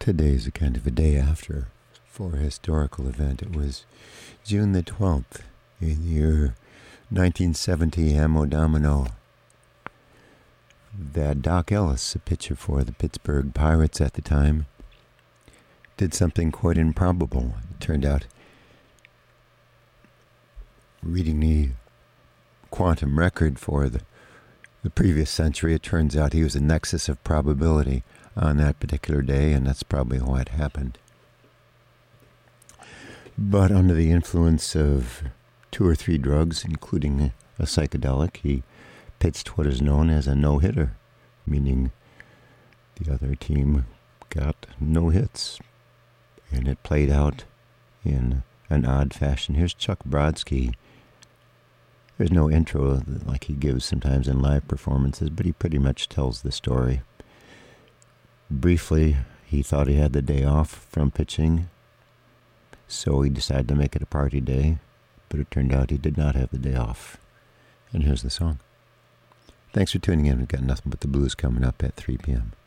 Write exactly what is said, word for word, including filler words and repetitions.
Today's a kind of a day after for a historical event. It was June the twelfth in the year nineteen seventy, Anno Domini, that Doc Ellis, a pitcher for the Pittsburgh Pirates at the time, did something quite improbable. It turned out, reading the quantum record for the, the previous century, it turns out he was a nexus of probability on that particular day, and that's probably why it happened. But under the influence of two or three drugs, including a psychedelic, he pitched what is known as a no-hitter, meaning the other team got no hits, and it played out in an odd fashion. Here's Chuck Brodsky. There's no intro like he gives sometimes in live performances, but he pretty much tells the story. Briefly, he thought he had the day off from pitching, so he decided to make it a party day, but it turned out he did not have the day off. And here's the song. Thanks for tuning in. We've got nothing but the blues coming up at three p.m.